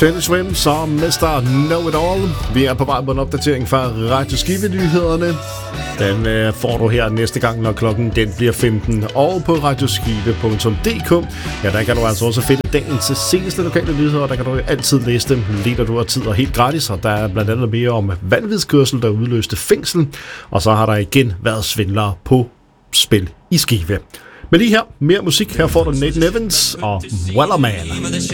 Teddy Swims og Mr. Know It All. Vi er på vej på en opdatering fra Radio Skive-nyhederne. Den får du her næste gang, når klokken den bliver 15. Og på radioskive.dk. Ja, der kan du altså også finde dagens seneste lokale nyheder. Der kan du altid læse dem, lige når du har tid og helt gratis. Og der er blandt andet mere om vanvidskørsel, der udløste fængsel. Og så har der igen været svindlere på spil i Skive. Men lige her, mere musik. Her får du Nate Nevins og Wellerman.